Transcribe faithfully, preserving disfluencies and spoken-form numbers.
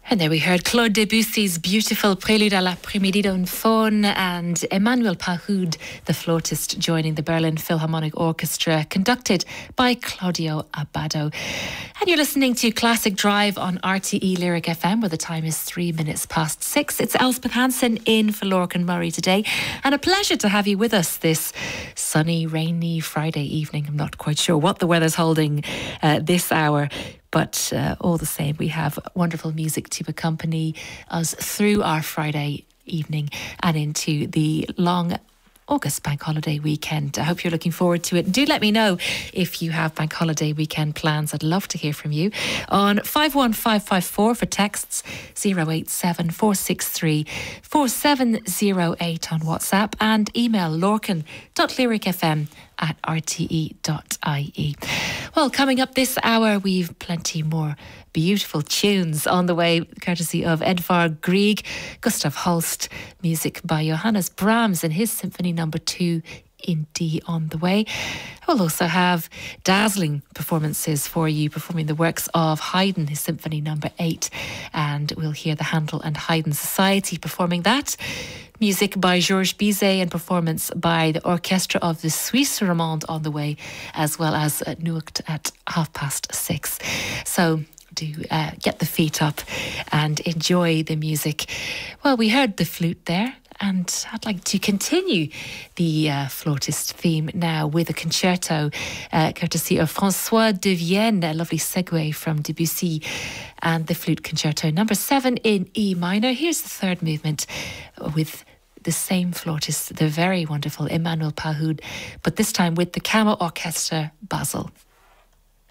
And there we heard Claude Debussy's beautiful Prélude à l'après-midi d'un faune and Emmanuel Pahud, the flautist, joining the Berlin Philharmonic Orchestra, conducted by Claudio Abbado. And you're listening to Classic Drive on R T E Lyric F M, where the time is three minutes past six. It's Elspeth Hansen in for Lorcan Murray today, and a pleasure to have you with us this sunny, rainy Friday evening. I'm not quite sure what the weather's holding uh, this hour, but uh, all the same, we have wonderful music to accompany us through our Friday evening and into the long August bank holiday weekend. I hope you're looking forward to it. Do let me know if you have bank holiday weekend plans. I'd love to hear from you on five one five five four for texts, zero eight seven four six three four seven zero eight on WhatsApp, and email lorcan.lyricfm at r t e dot i e. Well, coming up this hour, we've plenty more beautiful tunes on the way, courtesy of Edvard Grieg, Gustav Holst, music by Johannes Brahms and his Symphony Number Two in D on the way. We'll also have dazzling performances for you, performing the works of Haydn, his Symphony Number Eight, and we'll hear the Handel and Haydn Society performing that. Music by Georges Bizet and performance by the Orchestra of the Suisse Romande on the way, as well as at Nuacht at half past six. So do uh, get the feet up and enjoy the music. Well, we heard the flute there, and I'd like to continue the uh, flautist theme now with a concerto uh, courtesy of François de Vienne, a lovely segue from Debussy, and the flute concerto number seven in E minor. Here's the third movement with the same flautist, the very wonderful Emmanuel Pahud, but this time with the Kammer Orchester Basel.